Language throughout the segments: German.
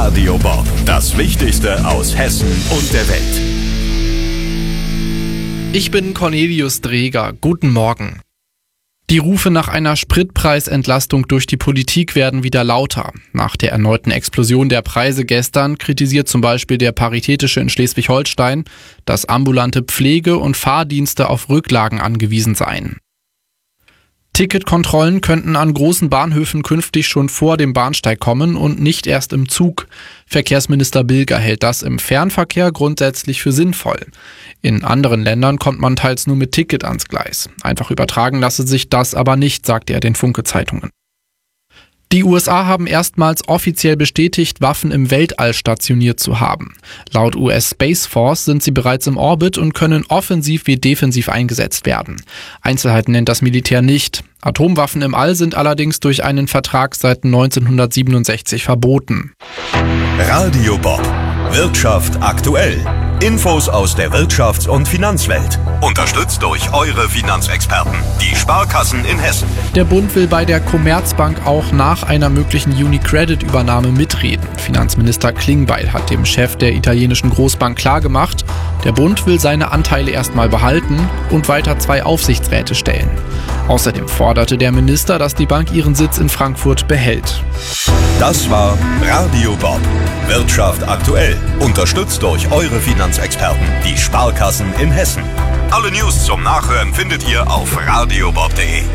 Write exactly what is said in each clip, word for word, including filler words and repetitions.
Radio Bob. Das Wichtigste aus Hessen und der Welt. Ich bin Cornelius Dreger. Guten Morgen. Die Rufe nach einer Spritpreisentlastung durch die Politik werden wieder lauter. Nach der erneuten Explosion der Preise gestern kritisiert zum Beispiel der Paritätische in Schleswig-Holstein, dass ambulante Pflege- und Fahrdienste auf Rücklagen angewiesen seien. Ticketkontrollen könnten an großen Bahnhöfen künftig schon vor dem Bahnsteig kommen und nicht erst im Zug. Verkehrsminister Bilger hält das im Fernverkehr grundsätzlich für sinnvoll. In anderen Ländern kommt man teils nur mit Ticket ans Gleis. Einfach übertragen lasse sich das aber nicht, sagte er den Funke-Zeitungen. Die U S A haben erstmals offiziell bestätigt, Waffen im Weltall stationiert zu haben. Laut U S Space Force sind sie bereits im Orbit und können offensiv wie defensiv eingesetzt werden. Einzelheiten nennt das Militär nicht. Atomwaffen im All sind allerdings durch einen Vertrag seit neunzehnhundertsiebenundsechzig verboten. Radio Bob. Wirtschaft aktuell. Infos aus der Wirtschafts- und Finanzwelt. Unterstützt durch eure Finanzexperten, die Sparkassen in Hessen. Der Bund will bei der Commerzbank auch nach einer möglichen UniCredit-Übernahme mitreden. Finanzminister Klingbeil hat dem Chef der italienischen Großbank klargemacht, der Bund will seine Anteile erstmal behalten und weiter zwei Aufsichtsräte stellen. Außerdem forderte der Minister, dass die Bank ihren Sitz in Frankfurt behält. Das war Radio Bob. Wirtschaft aktuell. Unterstützt durch eure Finanzexperten, die Sparkassen in Hessen. Alle News zum Nachhören findet ihr auf radiobob punkt de.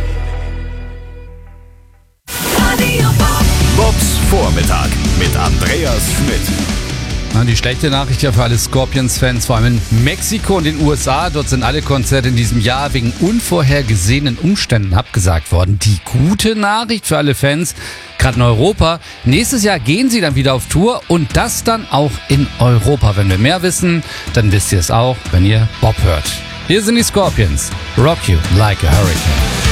Radio Bob. Bobs Vormittag mit Andreas Schmidt. Na, die schlechte Nachricht ja für alle Scorpions-Fans, vor allem in Mexiko und den U S A. Dort sind alle Konzerte in diesem Jahr wegen unvorhergesehenen Umständen abgesagt worden. Die gute Nachricht für alle Fans, gerade in Europa, nächstes Jahr gehen sie dann wieder auf Tour und das dann auch in Europa. Wenn wir mehr wissen, dann wisst ihr es auch, wenn ihr Bob hört. Hier sind die Scorpions. Rock you like a hurricane.